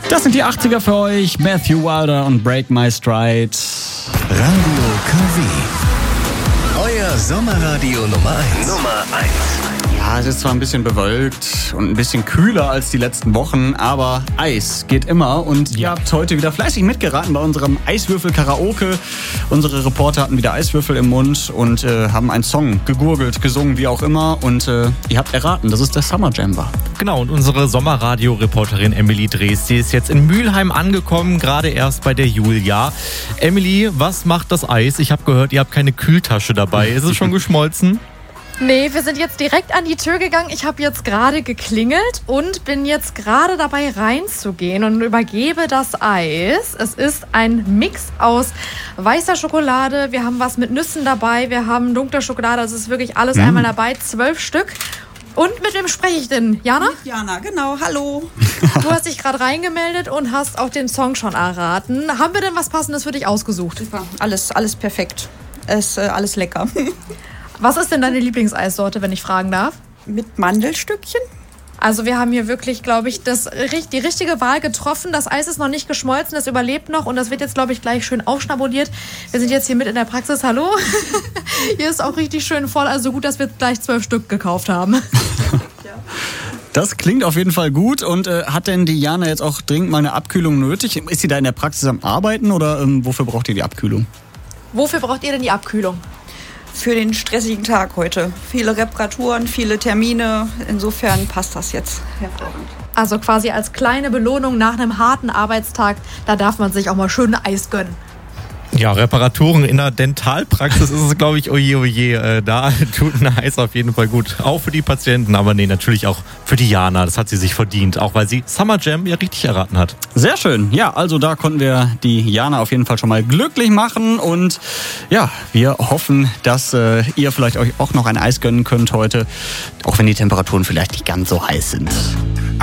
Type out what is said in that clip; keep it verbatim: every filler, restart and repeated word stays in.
Das sind die achtziger für euch. Matthew Wilder und Break My Stride. Radio K W. Euer Sommerradio Nummer eins. Nummer eins. Ja, es ist zwar ein bisschen bewölkt und ein bisschen kühler als die letzten Wochen, aber Eis geht immer. Und ihr habt heute wieder fleißig mitgeraten bei unserem Eiswürfel-Karaoke. Unsere Reporter hatten wieder Eiswürfel im Mund und äh, haben einen Song gegurgelt, gesungen, wie auch immer. Und äh, ihr habt erraten, dass es der Summer Jam war. Genau, und unsere Sommerradio-Reporterin Emily Drees, die ist jetzt in Mülheim angekommen, gerade erst bei der Julia. Emily, was macht das Eis? Ich habe gehört, ihr habt keine Kühltasche dabei. Ist es schon geschmolzen? Nee, wir sind jetzt direkt an die Tür gegangen. Ich habe jetzt gerade geklingelt und bin jetzt gerade dabei reinzugehen und übergebe das Eis. Es ist ein Mix aus weißer Schokolade, wir haben was mit Nüssen dabei, wir haben dunkle Schokolade, also es ist wirklich alles mm. einmal dabei, zwölf Stück. Und mit wem spreche ich denn? Jana? Mit Jana, genau. Hallo. Du hast dich gerade reingemeldet und hast auch den Song schon erraten. Haben wir denn was Passendes für dich ausgesucht? Super, alles, alles perfekt. Es ist äh, alles lecker. Was ist denn deine Lieblingseissorte, wenn ich fragen darf? Mit Mandelstückchen. Also wir haben hier wirklich, glaube ich, das, die richtige Wahl getroffen. Das Eis ist noch nicht geschmolzen, das überlebt noch und das wird jetzt, glaube ich, gleich schön aufschnabuliert. Wir sind jetzt hier mit in der Praxis. Hallo. Hier ist auch richtig schön voll, also gut, dass wir gleich zwölf Stück gekauft haben. Das klingt auf jeden Fall gut. Und äh, hat denn die Jana jetzt auch dringend mal eine Abkühlung nötig? Ist sie da in der Praxis am Arbeiten oder ähm, wofür braucht ihr die Abkühlung? Wofür braucht ihr denn die Abkühlung? Für den stressigen Tag heute. Viele Reparaturen, viele Termine. Insofern passt das jetzt hervorragend. Also quasi als kleine Belohnung nach einem harten Arbeitstag, da darf man sich auch mal schön Eis gönnen. Ja, Reparaturen in der Dentalpraxis ist es, glaube ich, oje, oje. Äh, da tut ein Eis auf jeden Fall gut. Auch für die Patienten, aber nee, natürlich auch für die Jana. Das hat sie sich verdient, auch weil sie Summer Jam ja richtig erraten hat. Sehr schön. Ja, also da konnten wir die Jana auf jeden Fall schon mal glücklich machen. Und ja, wir hoffen, dass äh, ihr vielleicht euch auch noch ein Eis gönnen könnt heute. Auch wenn die Temperaturen vielleicht nicht ganz so heiß sind.